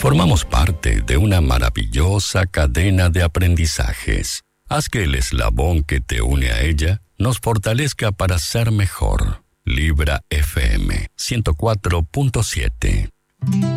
Formamos parte de una maravillosa cadena de aprendizajes. Haz que el eslabón que te une a ella nos fortalezca para ser mejor. Libra FM 104.7.